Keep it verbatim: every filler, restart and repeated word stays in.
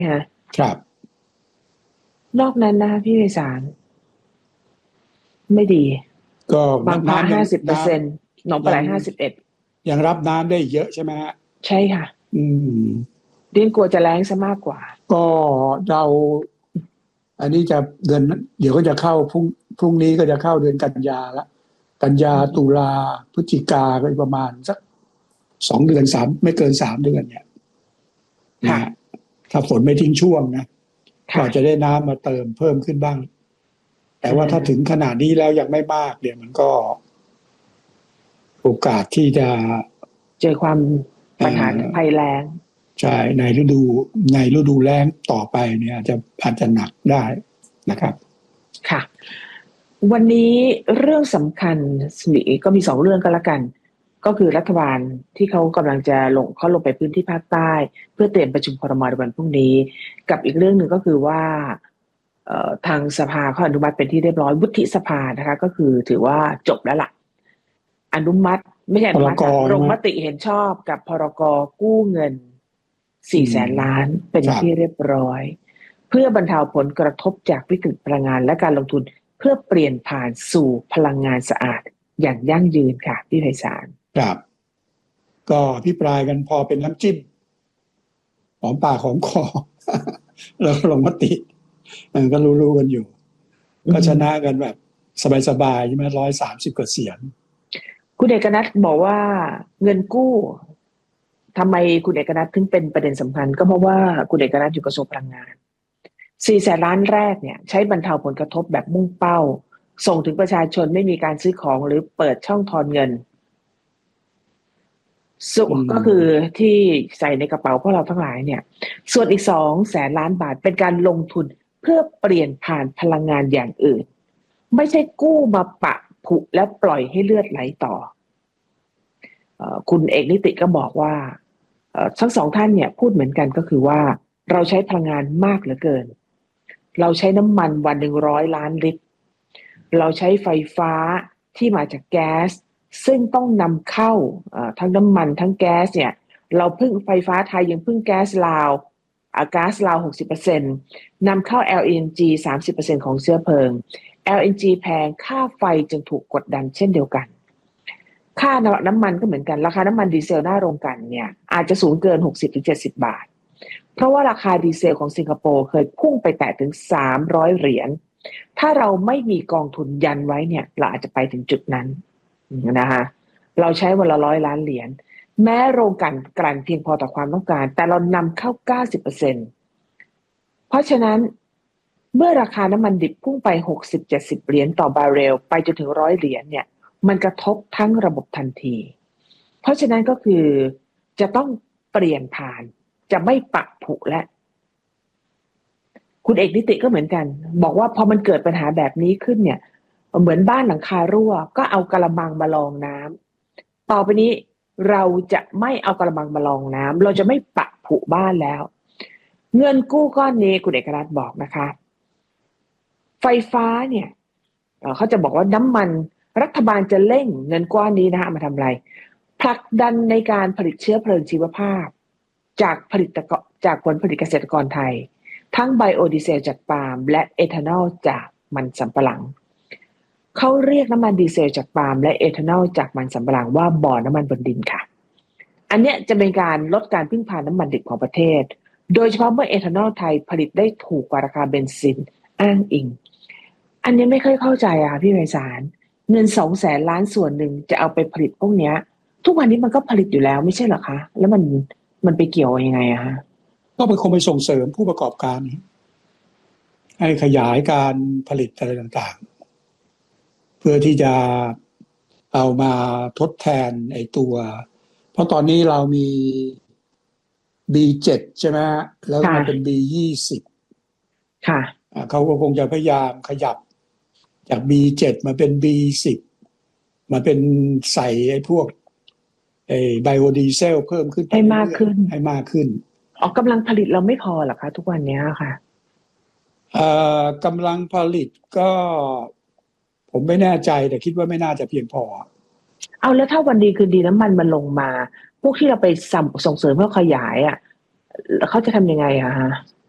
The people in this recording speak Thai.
นะครับนอกนั้นนะพี่ไพศาลไม่ดีก็บางพระห้าสิบเปอร์เซ็นต์หนองปลาไหลห้าสิบเอ็ดยังรับน้ำได้เยอะใช่ไหมฮะใช่ค่ะอืมเรียนกลัวจะแล้งซะมากกว่าก็เราอันนี้จะเดือนเดี๋ยวก็จะเข้าพรุ่งพรุ่งนี้ก็จะเข้าเดือนกันยาละกันยาตุลาพฤศจิกาก็ประมาณสักสองเดือนสามไม่เกินสามเดือนเนี่ยนะถ้าฝนไม่ทิ้งช่วงนะก็จะได้น้ำมาเติมเพิ่มขึ้นบ้างแต่ว่าถ้าถึงขนาดนี้แล้วยังไม่มากเดี๋ยวมันก็โอกาสที่จะเจอความปัญหาภัยแล้งใช่ในฤดูในฤดูแล้งต่อไปเนี่ยอาจจะอาจจะหนักได้นะครับค่ะวันนี้เรื่องสำคัญมีก็มีสองเรื่องก็แล้วกันก็คือรัฐบาลที่เขากำลังจะลงเขาลงไปพื้นที่ภาคใต้เพื่อเตรียมประชุมครม.ในวันพรุ่งนี้กับอีกเรื่องหนึ่งก็คือว่าทางสภาเขาอนุมัติเป็นที่เรียบร้อยวุฒิสภานะคะก็คือถือว่าจบแล้วล่ะอนุมัติไม่ใช่อนุมัติลงมติเห็นชอบกับพรก.กู้เงินสี่แสนล้านเป็นที่เรียบร้อยเพื่อบรรเทาผลกระทบจากวิกฤตพลังงานและการลงทุนเพื่อเปลี่ยนผ่านสู่พลังงานสะอาดอย่างยั่งยืนค่ะพี่ไพศาลครับก็อภิปรายกันพอเป็นน้ำจิ้มหอมปากหอมคอแล้วก็ลงมติก็รู้ๆกันอยู่ก็ชนะกันแบบสบายๆใช่ไหมร้อยสามสิบกว่าเสียงคุณเอกนัทบอกว่าเงินกู้ทำไมคุณเอกนัทถึงเป็นประเด็นสำคัญก็เพราะว่าคุณเอกนัทอยู่กระทรวงพลังงานสี่แสนล้านแรกเนี่ยใช้บรรเทาผลกระทบแบบมุ่งเป้าส่งถึงประชาชนไม่มีการซื้อของหรือเปิดช่องทอนเงินสุก็คือที่ใส่ในกระเป๋าพวกเราทั้งหลายเนี่ยส่วนอีกสองแสนล้านบาทเป็นการลงทุนเพื่อเปลี่ยนผ่านพลังงานอย่างอื่นไม่ใช่กู้มาปะผุแล้วปล่อยให้เลือดไหลต่อคุณเอกนิติก็บอกว่าทั้งสองท่านเนี่ยพูดเหมือนกันก็คือว่าเราใช้พลังงานมากเหลือเกินเราใช้น้ำมันวันหนึ่งร้อยล้านลิตรเราใช้ไฟฟ้าที่มาจากแก๊สซึ่งต้องนำเข้าทั้งน้ำมันทั้งแก๊สเนี่ยเราพึ่งไฟฟ้าไทยยังพึ่งแก๊สลาวก๊าซลาว หกสิบเปอร์เซ็นต์ นำเข้า แอล เอ็น จี สามสิบเปอร์เซ็นต์ ของเชื้อเพลิง แอล เอ็น จี แพงค่าไฟจึงถูกกดดันเช่นเดียวกันค่าน้ำมันก็เหมือนกันราคาน้ำมันดีเซลหน้าโรงกลั่นเนี่ยอาจจะสูงเกิน หกสิบถึงเจ็ดสิบ บาทเพราะว่าราคาดีเซลของสิงคโปร์เคยพุ่งไปแตะถึงสามร้อยเหรียญถ้าเราไม่มีกองทุนยันไว้เนี่ยเราอาจจะไปถึงจุดนั้นนะคะเราใช้วันละร้อยล้านเหรียญแม้โรงกลั่นกลั่นเพียงพอต่อความต้องการแต่เรานำเข้า เก้าสิบเปอร์เซ็นต์ เพราะฉะนั้นเมื่อราคาน้ำมันดิบพุ่งไป หกสิบถึงเจ็ดสิบ เหรียญต่อบาร์เรลไปจนถึงหนึ่งร้อยเหรียญเนี่ยมันกระทบทั้งระบบทันทีเพราะฉะนั้นก็คือจะต้องเปลี่ยนผ่านจะไม่ปะผุและคุณเอกนิติก็เหมือนกันบอกว่าพอมันเกิดปัญหาแบบนี้ขึ้นเนี่ยเหมือนบ้านหลังคารั่วก็เอากระมังมาลองน้ำต่อไปนี้เราจะไม่เอากระมังมาลองน้ำเราจะไม่ปะผุบ้านแล้วเงินกู้ก้อนนี้คุณเอกนัทบอกนะคะไฟฟ้าเนี่ยเขาจะบอกว่าน้ำมันรัฐบาลจะเร่งเงินก้อนนี้นะคะมาทำอะไรผลักดันในการผลิตเชื้อเพลิงชีวภาพจากผลิตจากผลผลิตเกษตรกรไทยทั้งไบโอดีเซลจากปาล์มและเอทานอลจากมันสำปะหลังเขาเรียกน้ำมันดีเซลจากปาล์มและเอทานอลจากมันสำปะหลังว่าบ่อน้ำมันบนดินค่ะอันเนี้ยจะเป็นการลดการพึ่งพาน้ำมันดิบของประเทศโดยเฉพาะเมื่อเอทานอลไทยผลิตได้ถูกกว่าราคาเบนซินอ้างอิงอันนี้ไม่ค่อยเข้าใจอะพี่ไพศาลเงินสองแสนล้านส่วนหนึ่งจะเอาไปผลิตพวกเนี้ยทุกวันนี้มันก็ผลิตอยู่แล้วไม่ใช่เหรอคะแล้วมันมันไปเกี่ยวยังไงอะฮะก็เป็นคงไปส่งเสริมผู้ประกอบการให้ขยายการผลิตอะไรต่างๆเพื่อที่จะเอามาทดแทนไอ้ตัวเพราะตอนนี้เรามี บี เจ็ด ใช่ไหมแล้วมันเป็น บี ยี่สิบค่ะเขาก็คงจะพยายามขยับจาก บี เจ็ด มาเป็น บี สิบ มาเป็นใส่ไอ้พวกไอ้ไบโอดีเซลเพิ่มขึ้นให้มากขึ้นให้มากขึ้นออกกำลังผลิตเราไม่พอหรอคะทุกวันนี้ค่ะเอ่อกำลังผลิตก็ผมไม่แน่ใจแต่คิดว่าไม่น่าจะเพียงพอเอาแล้วถ้าวันดีคืนดีน้ำมันมันลงมาพวกที่เราไปส่งเสริมเพื่อขยายอ่ะเขาจะทำยังไงอะฮะ